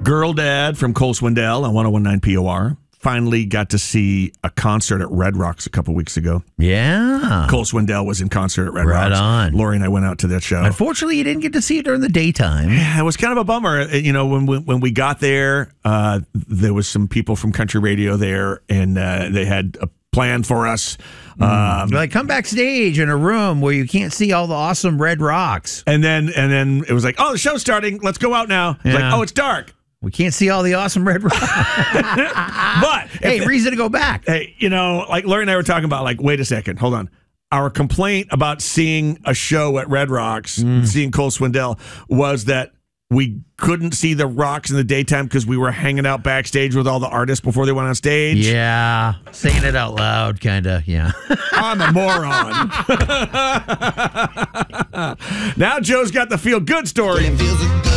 Girl Dad from Cole Swindell on 101.9 POR. Finally got to see a concert at Red Rocks a couple weeks ago. Yeah. Cole Swindell was in concert at Red Right Rocks. on. Lori and I went out to that show. Unfortunately, you didn't get to see it during the daytime. Yeah, it was kind of a bummer. When we got there, there was some people from country radio there, and they had a plan for us. Like, come backstage in a room where you can't see all the awesome Red Rocks. And then it was like, oh, the show's starting. Let's go out now. It's like, oh, it's dark. We can't see all the awesome Red Rocks. But hey, reason to go back. Hey, like Lori and I were talking about, like, wait a second, hold on. Our complaint about seeing a show at Red Rocks, seeing Cole Swindell, was that we couldn't see the Rocks in the daytime because we were hanging out backstage with all the artists before they went on stage. Yeah, saying it out loud, kind of, yeah. I'm a moron. Now Joe's got the feel-good story.